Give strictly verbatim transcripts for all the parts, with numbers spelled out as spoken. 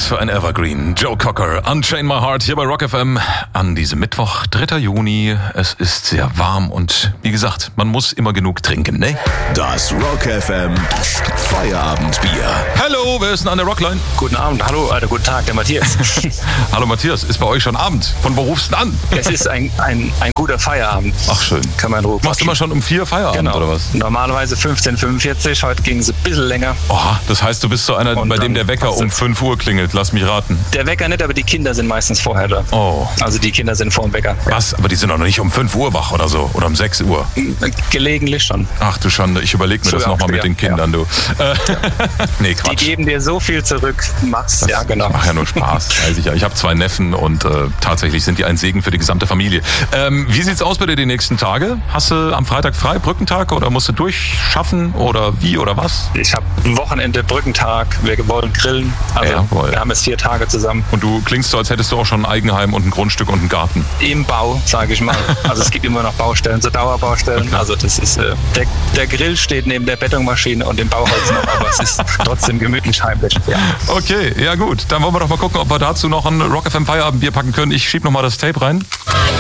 für ein Evergreen. Joe Cocker, Unchain My Heart hier bei Rock F M an diesem Mittwoch, dritter Juni. Es ist sehr warm und wie gesagt, man muss immer genug trinken, ne? Das Rock F M Feierabendbier. Hallo, wer ist denn an der Rockline? Guten Abend, hallo, Alter, guten Tag, der Matthias. Hallo Matthias, ist bei euch schon Abend? Von wo rufst du denn an? Es ist ein, ein, ein guter Feierabend. Ach schön. Kann man rufen. Machst du immer schon um vier Feierabend genau. oder was? Normalerweise fünfzehn Uhr fünfundvierzig, heute ging es ein bisschen länger. Oh, das heißt, du bist so einer, Und bei dem der Wecker um fünf Uhr klingelt. Lass mich raten. Der Wecker nicht, aber die Kinder sind meistens vorher da. Oh. Also die Kinder sind vor dem Wecker. Was? Aber die sind doch noch nicht um fünf Uhr wach oder so? Oder um sechs Uhr? Gelegentlich schon. Ach du Schande, ich überlege mir So, das ja, nochmal mit ja, den Kindern, ja. du. Äh, nee, Die Quatsch. geben dir so viel zurück. Mach's, Das, ja genau. Ich mache ja nur Spaß, weiß ich ja. Ich habe zwei Neffen und äh, tatsächlich sind die ein Segen für die gesamte Familie. Ähm, wie sieht's aus bei dir die nächsten Tage? Hast du am Freitag frei, Brückentag, oder musst du durchschaffen oder wie oder was? Ich habe ein Wochenende, Brückentag, wir wollen grillen. Also Jawohl. wir haben jetzt vier Tage zusammen. Und du klingst so, als hättest du auch schon ein Eigenheim und ein Grundstück und einen Garten. Im Bau, sage ich mal. Also es gibt immer noch Baustellen, so Dauerbaustellen. Also das ist, äh, der, der Grill steht neben der Betonmaschine und dem Bauholz noch, aber es ist trotzdem gemütlich heimlich. Ja. Okay, ja gut. Dann wollen wir doch mal gucken, ob wir dazu noch ein Rock F M Feierabendbier packen können. Ich schieb noch mal das Tape rein.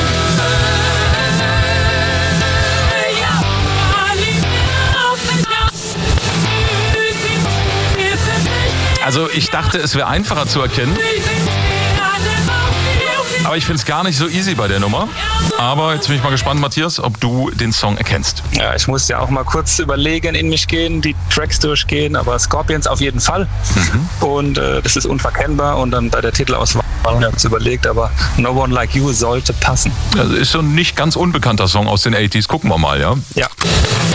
Also ich dachte, es wäre einfacher zu erkennen. Aber ich finde es gar nicht so easy bei der Nummer. Aber jetzt bin ich mal gespannt, Matthias, ob du den Song erkennst. Ja, ich muss ja auch mal kurz überlegen, in mich gehen, die Tracks durchgehen, aber Scorpions auf jeden Fall. Mhm. Und äh, das ist unverkennbar. Und dann bei der Titelauswahl haben wir uns überlegt, aber No One Like You sollte passen. Also ist so ein nicht ganz unbekannter Song aus den achtziger. Gucken wir mal, ja? Ja.